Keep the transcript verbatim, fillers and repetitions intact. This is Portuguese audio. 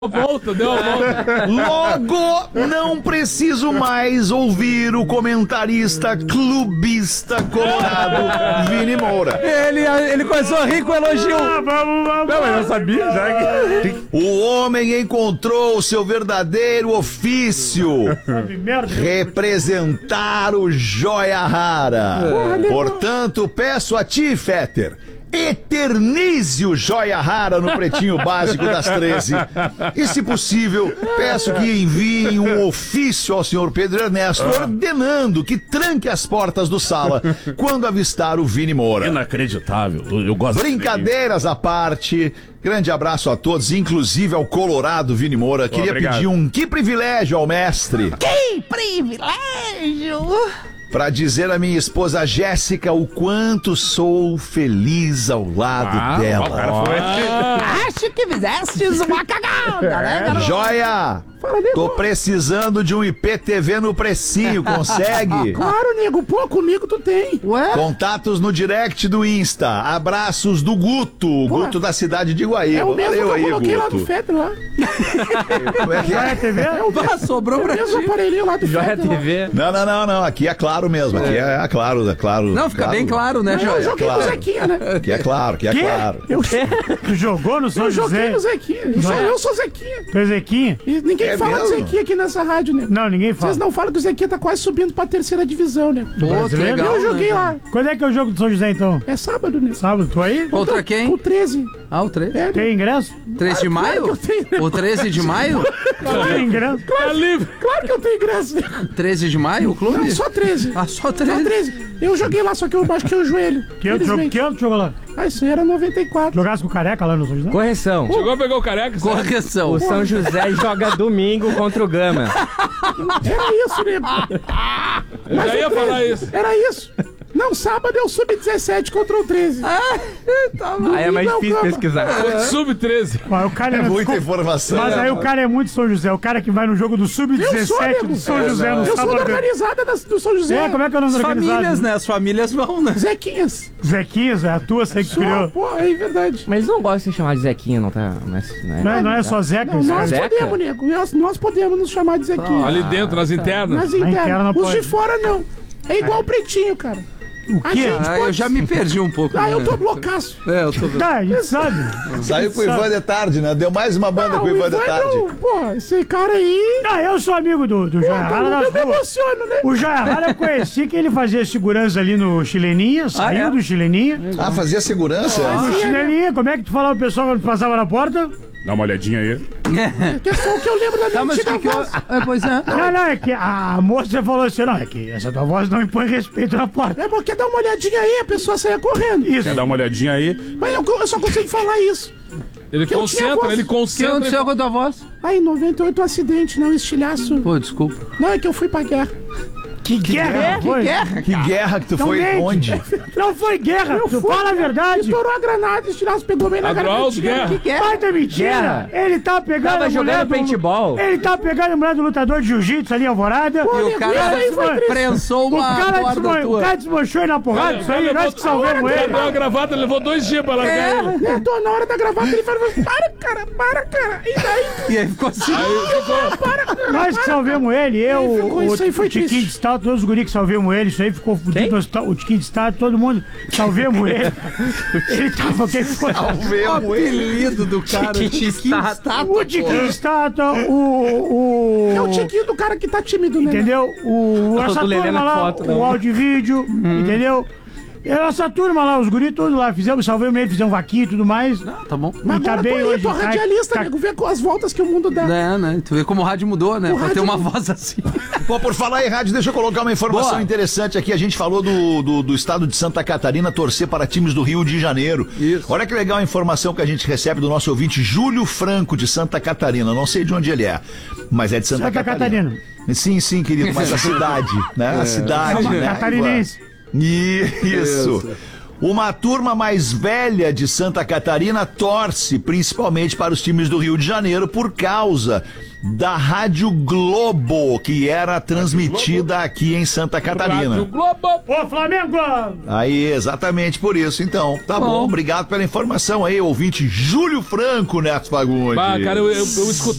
Volta, deu uma volta. Logo, não preciso mais ouvir o comentarista clubista colorado Vini Moura. Ele, ele começou a rir com o elogio. Ah, vamos, vamos. Não, mas eu sabia já que... O homem encontrou o seu verdadeiro ofício: representar o Joia Rara. Portanto, peço a ti, Fetter, eternize o Joia Rara no Pretinho Básico das treze. E, se possível, peço que enviem um ofício ao senhor Pedro Ernesto ordenando que tranque as portas do sala quando avistar o Vini Moura. Inacreditável. Eu, eu gosto. Brincadeiras à parte, grande abraço a todos, inclusive ao colorado Vini Moura. Queria obrigado. pedir um que privilégio ao mestre Que privilégio! para dizer à minha esposa Jéssica o quanto sou feliz ao lado Ah, dela. o cara foi... Acho que fizestes uma cagada, né, garoto? Joia! Tô precisando de um I P T V no precinho, consegue? Claro, nego, pô, comigo tu tem. Ué? Contatos no direct do Insta. Abraços do Guto, Guto da cidade de Guaíba. É o mesmo Valeu que eu aí, coloquei lá Guto. do Fetter lá. Como é que é? T V? É o Ah, sobrou pra mesmo ti. aparelhinho lá do Joia Fetter. T V. Não, não, não, não. Aqui é claro mesmo. Aqui é, é claro, é claro. Não, fica claro. bem claro, né, Eu Joia? joguei claro. no Zequinha, né? Aqui é claro, aqui é claro. Eu, Tu jogou no São eu joguei José? no Zequinha. Eu sou, eu sou Zequinha. Tu é Zequinha? E ninguém É fala mesmo? do Zequinha aqui nessa rádio, né? Não, ninguém fala. Vocês não falam que o Zequinha tá quase subindo pra terceira divisão, né? Pô, que brasileiro? legal, Eu joguei né? lá. Quando é que é o jogo do São José, então? É sábado, né? Sábado, tu aí? Contra quem? O treze. Ah, o três. É, né? Tem ingresso? três de maio? Claro que eu tenho. O treze de maio? Tem ingresso? Tá livre. Claro que eu tenho ingresso. né? treze de maio, o clube? Não, só treze. Ah, só Só treze. treze. Eu joguei lá, só que eu machuquei o joelho. Que ano tu jogou- Felizmente. que ano tu jogou lá? Ah, isso aí era noventa e quatro. Jogasse com o Careca lá no São José? Correção. Chegou a pegar o careca, sabe? Correção. O São José joga domingo contra o Gama. Era isso, né? Eu já ia falar isso. Era isso. Não, sábado eu sub dezessete contra o treze. Aí é mais Não, difícil calma. pesquisar. Sub treze. Ó, o cara É não- muita informação. Mas aí o cara é muito São José. O cara que vai no jogo do sub Eu sou, dezessete nego. do São José no Eu sou da sábado. organizada das- do São José. É, como é que é o nome As da famílias, organizada? né? As famílias vão, né? Zequinhas. Zequinhas, é a tua, você que Só, criou. pô, é verdade. Mas eles não gostam de ser chamado de Zequinha, não tá? Não é, não é- Não é, não é só Zeca? Não, esse nós cara. Zeca? podemos, nego. Nós, nós podemos nos chamar de Zequinha. Ali dentro, nas internas. Nas interna internas. não Os pode. de fora, não. É igual o pretinho, cara. O A quê? gente Ah, eu pode... já me perdi um pouco. Ah, eu né? tô loucaço. É, eu tô... Tá, a gente sabe. Saiu com o Ivan de tarde, né? Deu mais uma banda Ah, com o Ivan de tarde. não, pô, esse cara aí... Ah, eu sou amigo do, do Joia Rara eu das me ruas. emociono, né? O Joia Rara eu conheci que ele fazia segurança ali no Chileninha, saiu é? do Chileninha. Ah, fazia segurança? No Chileninha, como é que tu falava pro pessoal quando passava na porta? Dá uma olhadinha aí. Que é só o que eu lembro da minha Tá, mas antiga que que eu... voz. É, pois é. Não, não, é que a moça falou assim, não, é que essa tua voz não impõe respeito na porta. É porque dá uma olhadinha aí, a pessoa saia correndo. Isso. Quer dar uma olhadinha aí? Mas eu, eu só consigo falar isso. Ele eu tinha concentra, voz. ele O que concentra. aconteceu com a tua voz? Aí, em noventa e oito, um acidente, não, estilhaço. Pô, desculpa. Não, é que eu fui pra guerra. Que guerra? Que foi? guerra? Que guerra que tu Então foi? mente. Onde? Não foi guerra, Eu tu fui, fala a verdade. Estourou a granada, estilhaço pegou bem na Adroaldo garganta. Guerra. Baita mentira. Guerra. Ele tá pegando Tava a mulher jogando do... paintball. Ele tá pegando a mulher do lutador de jiu-jitsu ali em Alvorada. E o Isso cara aí foi triste. prensou O uma cara, corda desman... o tua. cara desmanchou ele na porrada, isso aí, nós que salvamos ele. Perdeu a gravata, levou dois dias pra largar É. ele. Eu tô na hora da gravata, ele falou, para, cara, para, cara. E daí? E aí ficou assim. Para, cara. Nós que salvemos ele, eu, Ele ficou- o, isso aí foi o Tiquinho triste. de Estado, todos os guris que salvemos ele, isso aí ficou fudido Quem? no hospital. O Tiquinho de Estado, todo mundo, salvemos ele. Ele tava, quem ficou... O Salvemos ele. apelido do cara. Tiquinho Estátua. Estátua. O Tiquinho de Estado, o... o... É o tiquinho do cara que tá tímido, né? Entendeu? O, Foto essa do Lelê turma na lá, foto, o não. áudio e vídeo, entendeu? Essa turma lá, os guris todos lá, fizemos, salvemos ele, fizemos vaquinha e tudo mais. Tá bom. Mas E tá agora bem tô aí, hoje, tô tá- radialista, tá- nego, vê com as voltas que o mundo dá. É, né? Tu vê como o rádio mudou, né? O Pra ter rádio- uma voz assim. Pô, por falar em rádio, deixa eu colocar uma informação Boa. interessante aqui. A gente falou do, do, do estado de Santa Catarina torcer para times do Rio de Janeiro. Isso. Olha que legal a informação que a gente recebe do nosso ouvinte Júlio Franco, de Santa Catarina. Não sei de onde ele é, mas é de Santa, Santa Catarina. Sim, sim, querido, mas a cidade, né? A cidade, né? Catarinense. E- Isso. Uma turma mais velha de Santa Catarina torce principalmente para os times do Rio de Janeiro por causa da Rádio Globo, que era transmitida aqui em Santa Rádio Catarina. Globo. Ô, Flamengo! Aí, exatamente por isso. Então, tá bom, Bom. obrigado pela informação aí, ouvinte Júlio Franco, Neto Fagundes. Bah, cara, eu, eu, eu escutei